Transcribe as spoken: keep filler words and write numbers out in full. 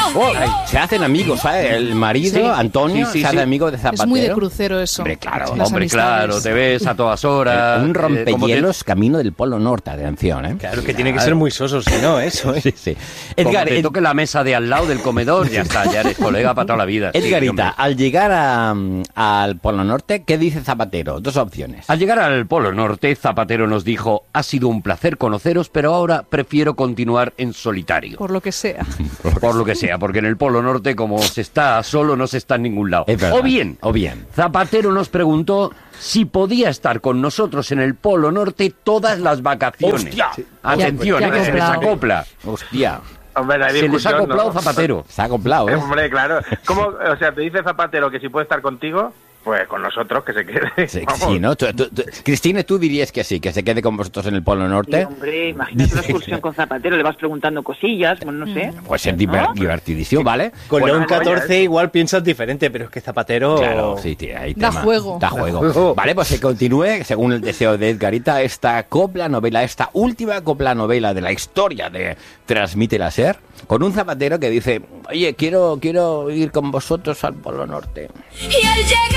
Oh, ay, se hacen amigos, ¿sabes? El marido, Sí. Antonio, Sí, sí, se hace sí. amigo de Zapatero. Es muy de crucero eso. Hombre, claro. Las Hombre, amistades. claro, te ves a todas horas. Eh, un eh, como te- rompehielos camino del Polo Norte, atención, ¿eh? Claro, que tiene que ser muy soso, si no, eso, ¿eh? Sí, sí. Como Edgar, te Ed- toque la mesa de al lado del comedor, ya está, ya eres colega para toda la vida. Sí, Edgarita, hombre. al llegar a, al Polo Norte, ¿qué dice Zapatero? Dos opciones. Al llegar al Polo Norte, Zapatero nos dijo: ha sido un placer conoceros, pero ahora prefiero continuar en solitario. Por lo que sea. Por lo que sea, porque en el Polo Norte, como se está solo, no se está en ningún lado. Es verdad. O bien, O bien. Zapatero nos preguntó si podía estar con nosotros en el Polo Norte todas las vacaciones. ¡Hostia! Atención, Ya- ya que se les acoplado. acopla. Hostia, Hombre, no hay Se les ha discusión, acoplado ¿no? Zapatero. se ha acoplado, ¿eh? Hombre, claro. ¿Cómo, o sea, te dice Zapatero que si puede estar contigo, pues con nosotros, que se quede. Sí, Vamos. sí, ¿no? Tú- tú- tú- Cristine, tú dirías que sí, que se quede con vosotros en el Polo Sí, Norte. hombre, imagínate una excursión con Zapatero, le vas preguntando cosillas, bueno, no sé. Puede ser diver- ¿No? divertidísimo, ¿vale? Con Bueno, León bueno, ya catorce es. igual piensas diferente, pero es que Zapatero... Claro, sí, tío, ahí Da tema. juego. Da juego. juego. Vale, pues que continúe, según el deseo de Edgarita, esta copla novela, esta última copla novela de la historia de Transmite la Ser, con un zapatero que dice, oye, quiero, quiero ir con vosotros al Polo Norte. Y al llegar